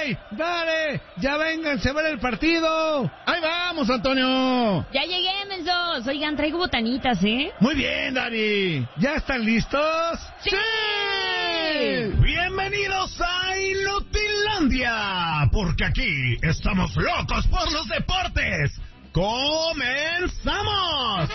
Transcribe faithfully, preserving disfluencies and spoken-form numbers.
¡Ey! ¡Dale! ¡Ya vénganse a ver el partido! ¡Ahí vamos, Antonio! Ya llegué, mensos. Oigan, traigo botanitas, ¿eh? Muy bien, Dari. ¿Ya están listos? ¡Sí! Bienvenidos a Inutilandia, porque aquí estamos locos por los deportes. ¡Comenzamos!